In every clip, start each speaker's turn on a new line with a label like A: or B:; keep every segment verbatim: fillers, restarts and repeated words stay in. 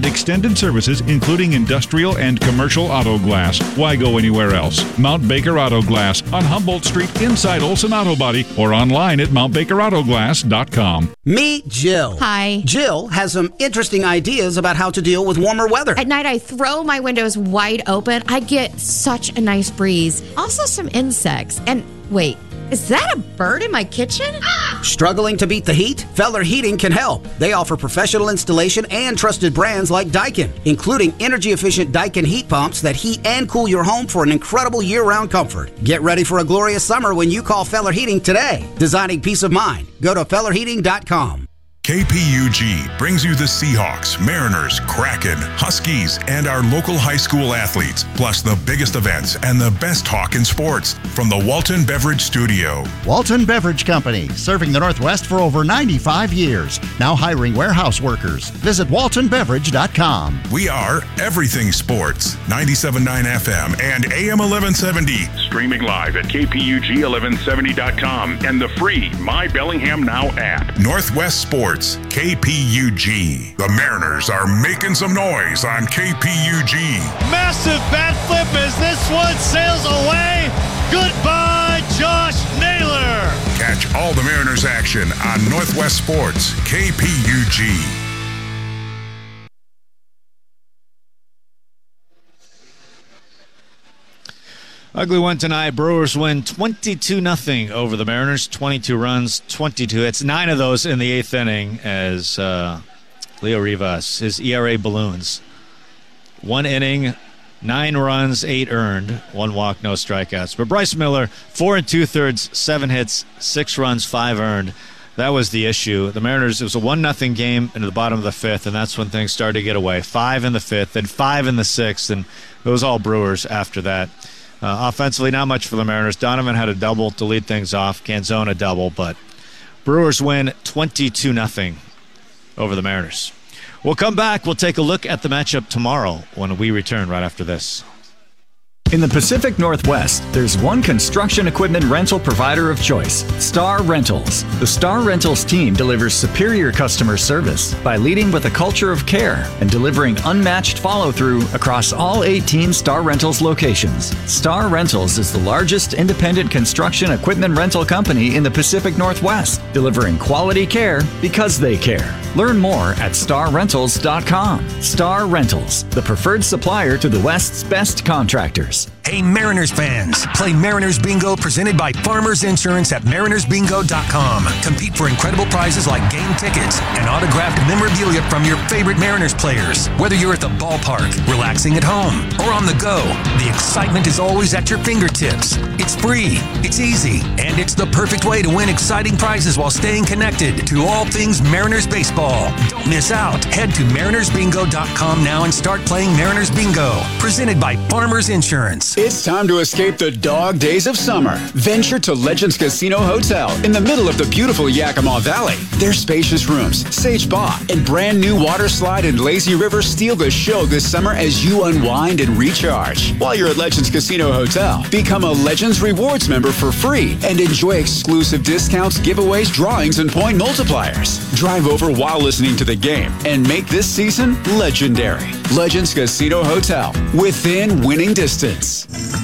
A: extended services including industrial and commercial auto glass. Why go anywhere else? Mount Baker Auto Glass on Humboldt Street inside Olson Auto Body or online at mount baker auto glass dot com.
B: Meet Jill.
C: Hi.
B: Jill has some interesting ideas about how to deal with warmer weather.
C: At night, I throw my windows wide open. I get such a nice breeze. Also, some insects. And wait, is that a bird in my kitchen?
B: Struggling to beat the heat? Feller Heating can help. They offer professional installation and trusted brands like Daikin, including energy-efficient Daikin heat pumps that heat and cool your home for an incredible year-round comfort. Get ready for a glorious summer when you call Feller Heating today. Designing peace of mind. Go to feller heating dot com.
D: K P U G brings you the Seahawks, Mariners, Kraken, Huskies, and our local high school athletes, plus the biggest events and the best talk in sports from the Walton Beverage Studio.
E: Walton Beverage Company, serving the Northwest for over ninety-five years. Now hiring warehouse workers. Visit walton beverage dot com.
D: We are everything sports. ninety-seven point nine F M and A M eleven seventy. Streaming live at K P U G eleven seventy dot com and the free My Bellingham Now app. Northwest Sports. K P U G. The Mariners are making some noise on K P U G.
F: Massive bat flip as this one sails away. Goodbye, Josh Naylor.
D: Catch all the Mariners action on Northwest Sports, K P U G.
G: Ugly one tonight. Brewers win twenty-two nothing over the Mariners. twenty-two runs, twenty-two hits. Nine of those in the eighth inning as uh, Leo Rivas, his E R A balloons. One inning, nine runs, eight earned. One walk, no strikeouts. But Bryce Miller, four and two-thirds, seven hits, six runs, five earned. That was the issue. The Mariners, it was a one nothing game into the bottom of the fifth, and that's when things started to get away. Five in the fifth, then five in the sixth, and it was all Brewers after that. Uh, offensively, not much for the Mariners. Donovan had a double to lead things off. Canzone a double, but Brewers win twenty-two nothing over the Mariners. We'll come back. We'll take a look at the matchup tomorrow when we return right after this.
H: In the Pacific Northwest, there's one construction equipment rental provider of choice, Star Rentals. The Star Rentals team delivers superior customer service by leading with a culture of care and delivering unmatched follow-through across all eighteen Star Rentals locations. Star Rentals is the largest independent construction equipment rental company in the Pacific Northwest, delivering quality care because they care. Learn more at star rentals dot com. Star Rentals, the preferred supplier to the West's best contractors.
I: Hey Mariners fans, play Mariners Bingo presented by Farmers Insurance at mariners bingo dot com. Compete for incredible prizes like game tickets and autographed memorabilia from your favorite Mariners players. Whether you're at the ballpark, relaxing at home, or on the go, the excitement is always at your fingertips. It's free, it's easy, and it's the perfect way to win exciting prizes while staying connected to all things Mariners baseball. Don't miss out. Head to mariners bingo dot com now and start playing Mariners Bingo, presented by Farmers Insurance.
J: It's time to escape the dog days of summer. Venture to Legends Casino Hotel in the middle of the beautiful Yakima Valley. Their spacious rooms, sage spa, and brand new water slide and lazy river steal the show this summer as you unwind and recharge. While you're at Legends Casino Hotel, become a Legends Rewards member for free and enjoy exclusive discounts, giveaways, drawings, and point multipliers. Drive over while listening to the game and make this season legendary. Legends Casino Hotel, within winning distance.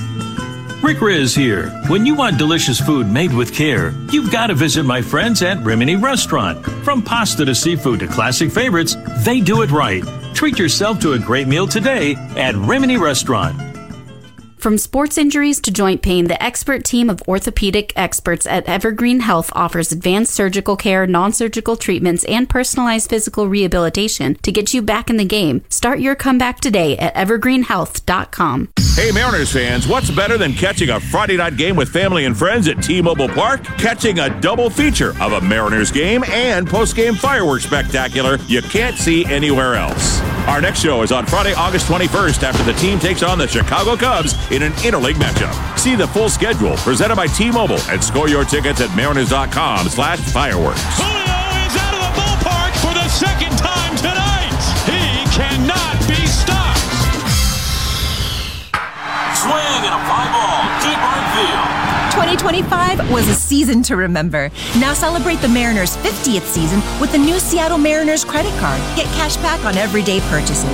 K: Rick Riz here. When you want delicious food made with care, you've got to visit my friends at Rimini Restaurant. From pasta to seafood to classic favorites, they do it right. Treat yourself to a great meal today at Rimini Restaurant.
L: From sports injuries to joint pain, the expert team of orthopedic experts at Evergreen Health offers advanced surgical care, non-surgical treatments, and personalized physical rehabilitation to get you back in the game. Start your comeback today at evergreen health dot com.
M: Hey Mariners fans, what's better than catching a Friday night game with family and friends at T-Mobile Park? Catching a double feature of a Mariners game and post-game fireworks spectacular you can't see anywhere else. Our next show is on Friday, August twenty-first after the team takes on the Chicago Cubs in an interleague matchup. See the full schedule presented by T-Mobile and score your tickets at mariners dot com slash fireworks.
F: Julio is out of the ballpark for the second time tonight. He cannot be stopped.
N: Swing and a fly ball, deep right field.
O: twenty twenty-five was a season to remember. Now celebrate the Mariners' fiftieth season with the new Seattle Mariners credit card. Get cash back on everyday purchases.